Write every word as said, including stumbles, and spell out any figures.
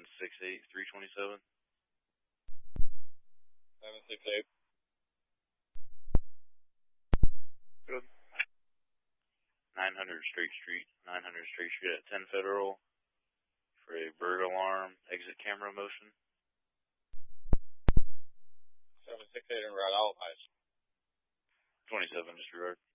six eight, three twenty-seven. seven six eight. Good. nine hundred Straight Street, nine hundred Straight Street at ten Federal for a bird alarm exit camera motion. seven six eight in route, Allies. twenty-seven, disregard.